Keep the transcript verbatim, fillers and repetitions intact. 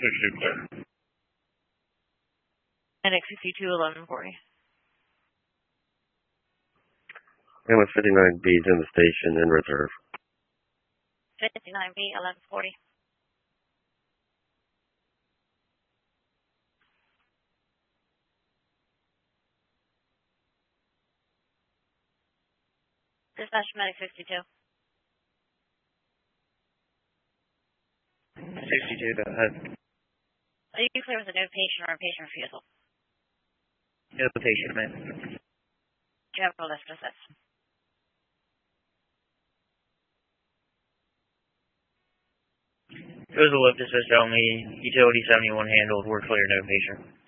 sixty clear. N X sixty-two eleven forty. Gamma fifty-nine B is in the station in reserve. fifty-nine B eleven forty. Dispatch medic sixty-two. sixty-two, go ahead. Are you clear with a no patient or a patient refusal? No patient, man. Do you have a lift assist? It was a lift assist only. Utility seventy-one handled. We're clear, no patient.